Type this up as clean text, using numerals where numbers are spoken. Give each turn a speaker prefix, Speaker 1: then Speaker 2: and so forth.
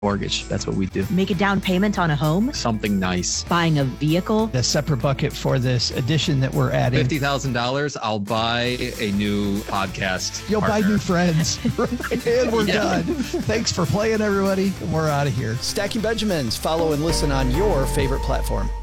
Speaker 1: mortgage. That's what we do.
Speaker 2: Make a down payment on a home?
Speaker 1: Something nice.
Speaker 2: Buying a vehicle?
Speaker 3: A separate bucket for this addition that we're adding.
Speaker 1: $50,000, I'll buy a new podcast.
Speaker 3: You'll
Speaker 1: partner.
Speaker 3: buy new friends. And we're done. Thanks for playing, everybody. We're out of here.
Speaker 4: Stacking Benjamins. Follow and listen on your favorite platform.